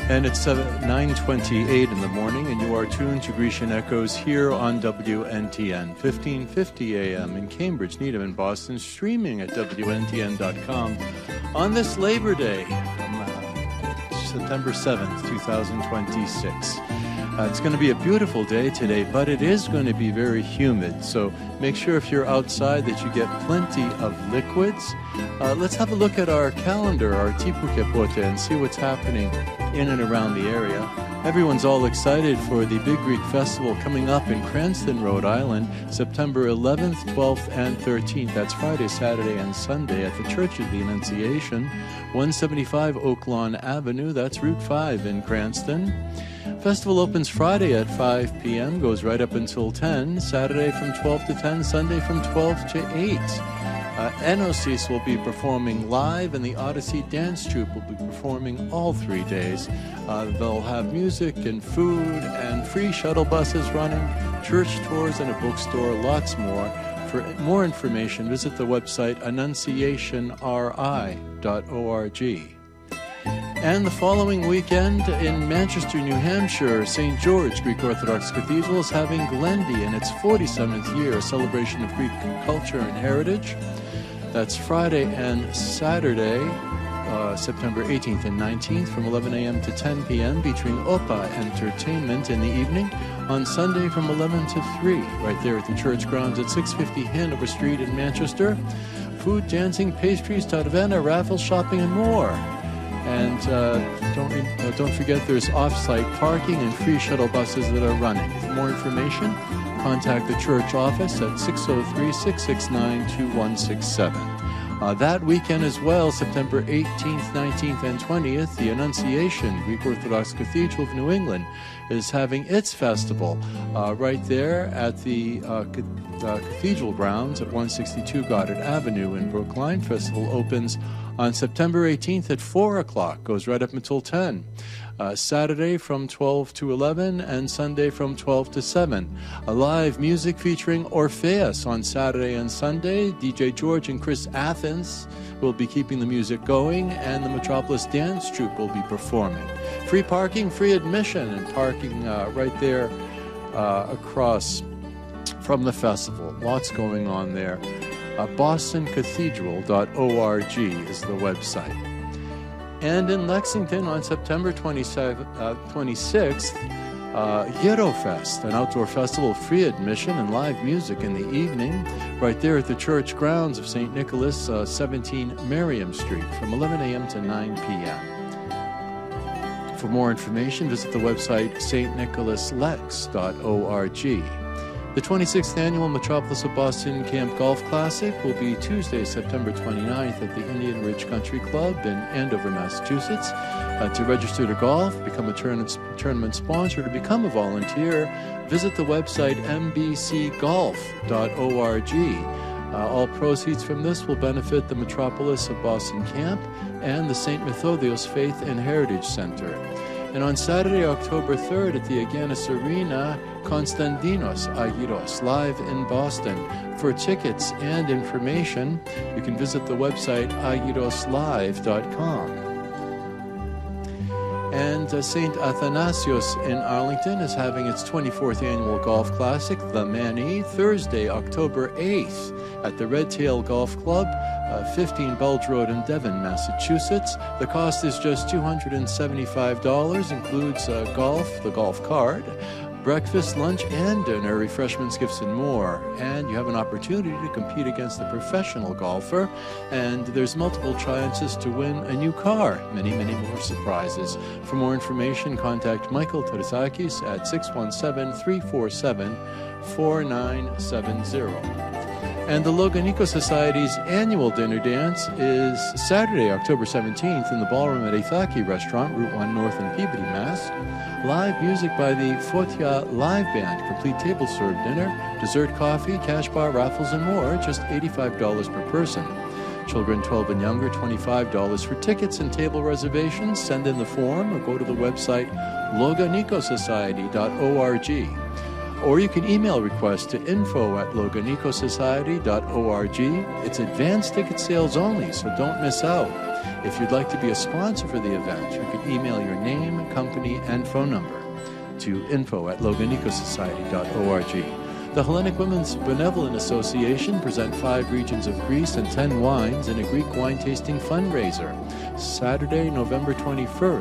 And it's 9:28 in the morning, and you are tuned to Grecian Echoes here on WNTN, 1550 AM in Cambridge, Needham, and Boston, streaming at WNTN.com on this Labor Day, September 7th, 2026. It's going to be a beautiful day today, but it is going to be very humid. So make sure if you're outside that you get plenty of liquids. Let's have a look at our calendar, our Tipu Kepote, and see what's happening in and around the area. Everyone's all excited for the Big Greek Festival coming up in Cranston, Rhode Island, September 11th, 12th, and 13th. That's Friday, Saturday, and Sunday at the Church of the Annunciation, 175 Oak Lawn Avenue. That's Route 5 in Cranston. Festival opens Friday at 5 p.m., goes right up until 10, Saturday from 12 to 10, Sunday from 12 to 8. Enosis will be performing live, and the Odyssey Dance Troupe will be performing all 3 days. They'll have music and food and free shuttle buses running, church tours, and a bookstore, lots more. For more information, visit the website annunciationri.org. And the following weekend in Manchester, New Hampshire, St. George Greek Orthodox Cathedral is having Glendy in its 47th year, a celebration of Greek culture and heritage. That's Friday and Saturday, September 18th and 19th from 11 a.m. to 10 p.m. featuring Opa Entertainment in the evening. On Sunday from 11 to 3, right there at the church grounds at 650 Hanover Street in Manchester. Food, dancing, pastries, Tarvana, raffles, shopping, and more. And don't forget there's off-site parking and free shuttle buses that are running. For more information, contact the church office at 603-669-2167. That weekend as well, September 18th, 19th, and 20th, the Annunciation Greek Orthodox Cathedral of New England is having its festival right there at the Cathedral grounds at 162 Goddard Avenue in Brookline. Festival opens on September 18th at 4 o'clock, goes right up until 10. Saturday from 12 to 11 and Sunday from 12 to 7. A live music featuring Orpheus on Saturday and Sunday. DJ George and Chris Athens will be keeping the music going, and the Metropolis Dance Troupe will be performing. Free parking, free admission, and parking right there across from the festival. Lots going on there. BostonCathedral.org is the website. And in Lexington on September 26th, Eurofest, an outdoor festival of free admission and live music in the evening, right there at the church grounds of St. Nicholas, 17 Merriam Street, from 11 a.m. to 9 p.m. For more information, visit the website stnicholaslex.org. The 26th Annual Metropolis of Boston Camp Golf Classic will be Tuesday, September 29th at the Indian Ridge Country Club in Andover, Massachusetts. To register to golf, become a tournament sponsor, to become a volunteer, visit the website mbcgolf.org. All proceeds from this will benefit the Metropolis of Boston Camp and the St. Methodios Faith and Heritage Center. And on Saturday, October 3rd at the Aganis Arena, Konstantinos Agiros, live in Boston. For tickets and information, you can visit the website agiroslive.com. And St. Athanasios in Arlington is having its 24th Annual Golf Classic, The Manny, Thursday, October 8th at the Red Tail Golf Club, 15 Bulge Road in Devon, Massachusetts. The cost is just $275, includes golf, the golf cart, breakfast, lunch, and dinner, refreshments, gifts, and more. And you have an opportunity to compete against a professional golfer, and there's multiple chances to win a new car. Many, many more surprises. For more information, contact Michael Teresakis at 617-347-4970. And the Loganiko Society's annual dinner dance is Saturday, October 17th in the ballroom at Aithaki Restaurant, Route 1 North in Peabody, Mass. Live music by the Fotia Live Band, complete table-served dinner, dessert, coffee, cash bar, raffles, and more, just $85 per person. Children 12 and younger, $25. For tickets and table reservations, send in the form or go to the website loganikosociety.org. Or you can email requests to info@loganikosociety.org. It's advanced ticket sales only, so don't miss out. If you'd like to be a sponsor for the event, you can email your name, company, and phone number to info@logonikosociety.org. The Hellenic Women's Benevolent Association present 5 regions of Greece and 10 wines in a Greek wine tasting fundraiser. Saturday, November 21st.